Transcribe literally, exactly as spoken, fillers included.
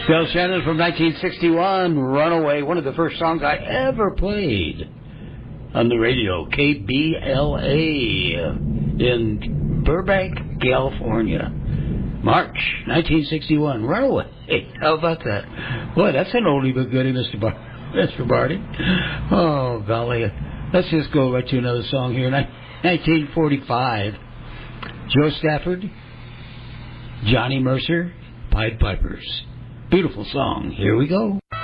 Del Shannon from nineteen sixty-one, Runaway, one of the first songs I ever played on the radio, K B L A in Burbank, California. March nineteen sixty-one, Runaway. Hey, how about that? Boy, that's an oldie but goodie, Mister Bar- Mister Barty. Oh, golly. Let's just go right to another song here. nineteen forty-five, Joe Stafford, Johnny Mercer, Pied Pipers. Beautiful song. Here we go.